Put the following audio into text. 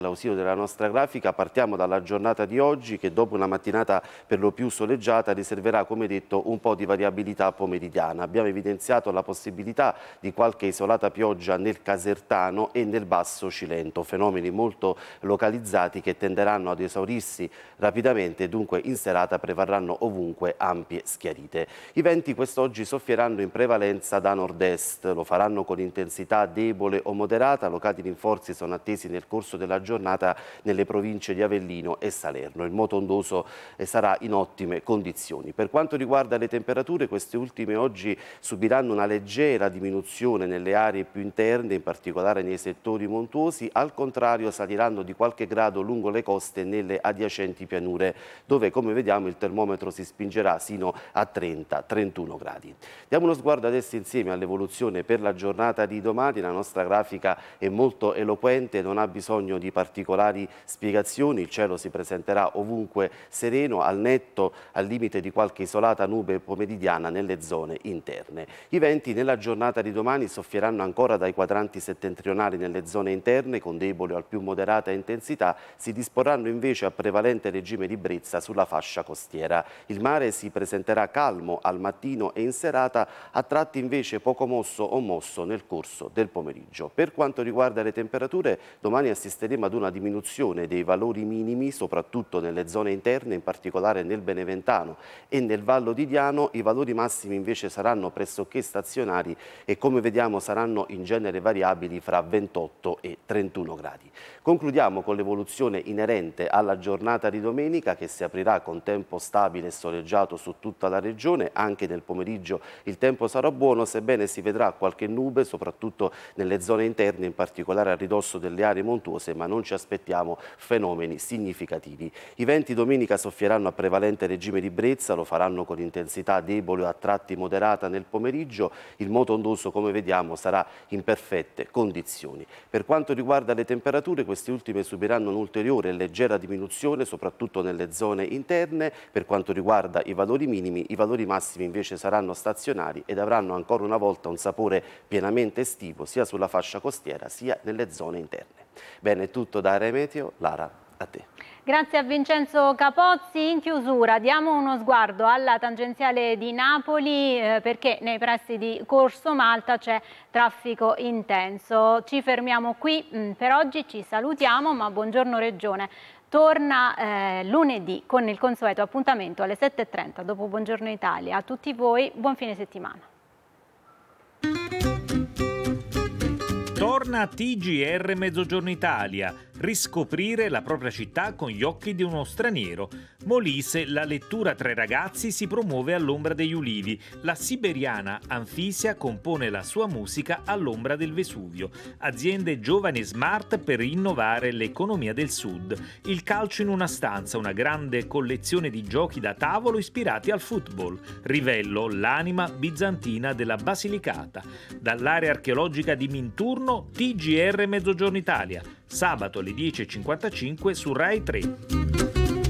L'ausilio della nostra grafica partiamo dalla giornata di oggi che dopo una mattinata per lo più soleggiata riserverà, come detto, un po' di variabilità pomeridiana. Abbiamo evidenziato la possibilità di qualche isolata pioggia nel Casertano e nel Basso Cilento, fenomeni molto localizzati che tenderanno ad esaurirsi rapidamente e dunque in serata prevarranno ovunque ampie schiarite. I venti quest'oggi soffieranno in prevalenza da nord-est, lo faranno con intensità debole o moderata, locali rinforzi sono attesi nel corso della giornata nelle province di Avellino e Salerno. Il moto ondoso sarà in ottime condizioni. Per quanto riguarda le temperature, queste ultime oggi subiranno una leggera diminuzione nelle aree più interne, in particolare nei settori montuosi. Al contrario, saliranno di qualche grado lungo le coste e nelle adiacenti pianure, dove, come vediamo, il termometro si spingerà sino a 30-31 gradi. Diamo uno sguardo adesso insieme all'evoluzione per la giornata di domani. La nostra grafica è molto eloquente, non ha bisogno di particolari spiegazioni. Il cielo si presenterà ovunque sereno, al netto, al limite di qualche isolata nube pomeridiana nelle zone interne. I venti nella giornata di domani soffieranno ancora dai quadranti settentrionali nelle zone interne, con debole o al più moderata intensità, si disporranno invece a prevalente regime di brezza sulla fascia costiera. Il mare si presenterà calmo al mattino e in serata, a tratti invece poco mosso o mosso nel corso del pomeriggio. Per quanto riguarda le temperature, domani assisteremo ad una diminuzione dei valori minimi, soprattutto nelle zone interne, in particolare nel Beneventano e nel Vallo di Diano. I valori massimi invece saranno pressoché stazionari e, come vediamo, saranno in genere variabili fra 28 e 31 gradi. Concludiamo con l'evoluzione inerente alla giornata di domenica, che si aprirà con tempo stabile e soleggiato su tutta la regione. Anche nel pomeriggio il tempo sarà buono, sebbene si vedrà qualche nube, soprattutto nelle zone interne, in particolare a ridosso delle aree montuose, ma non ci aspettiamo fenomeni significativi. I venti domenica soffieranno a prevalente regime di brezza, lo faranno con intensità debole o a tratti moderata nel pomeriggio. Il moto ondoso, come vediamo, sarà in perfette condizioni. Per quanto riguarda le temperature, queste ultime subiranno un'ulteriore e leggera diminuzione, soprattutto nelle zone interne. Per quanto riguarda i valori minimi, i valori massimi invece saranno stazionari ed avranno ancora una volta un sapore pienamente estivo, sia sulla fascia costiera sia nelle zone interne. Bene, è tutto da Area Meteo. Lara, a te. Grazie a Vincenzo Capozzi. In chiusura diamo uno sguardo alla tangenziale di Napoli perché nei pressi di Corso Malta c'è traffico intenso. Ci fermiamo qui per oggi, ci salutiamo, ma buongiorno Regione torna lunedì con il consueto appuntamento alle 7:30 dopo Buongiorno Italia. A tutti voi buon fine settimana. Torna a TGR Mezzogiorno Italia, riscoprire la propria città con gli occhi di uno straniero. Molise, la lettura tra i ragazzi si promuove all'ombra degli ulivi. La siberiana Anfisia compone la sua musica all'ombra del Vesuvio. Aziende giovani e smart per innovare l'economia del sud. Il calcio in una stanza, una grande collezione di giochi da tavolo ispirati al football. Rivello, l'anima bizantina della Basilicata. Dall'area archeologica di Minturno, TGR Mezzogiorno Italia. Sabato alle 10:55 su Rai 3.